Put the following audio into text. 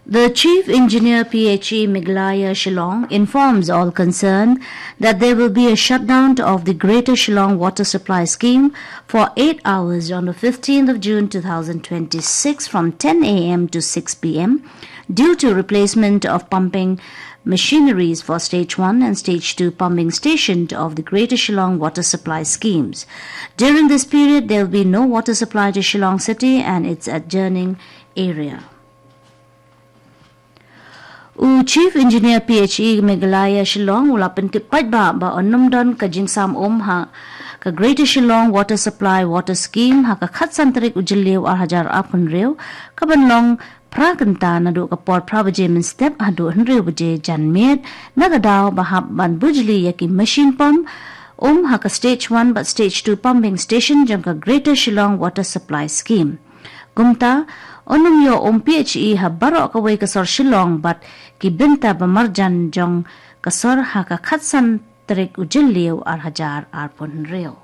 The Chief Engineer PHE Meghalaya Shillong informs all concerned that there will be a shutdown of the Greater Shillong Water Supply Scheme for 8 hours on the 15th of June 2026 from 10 a.m. to 6 p.m. due to replacement of pumping machineries for Stage 1 and Stage 2 pumping station of the Greater Shillong Water Supply Schemes. During this period, there will be no water supply to Shillong City and its adjoining area. Chief Engineer PHE Meghalaya Shillong wala pentipad ba onumdon ka jingsam ha ka Greater Shillong Water Supply Water Scheme ha ka khatsan tarik ujiliw hajar apun rew ka banlong prakanta na do ka por prabaje min step hadu henrew baje janmet nagadaw bahab ban bujli yaki machine pump ha ka Stage 1 but Stage 2 pumping station jang ka Greater Shillong Water Supply Scheme. Gumta onum yo PHE ha baro ka way kasor Shillong but kibenta bamarjan jong kasor ha ka khatsan tarik ujiliw hajar apun rew.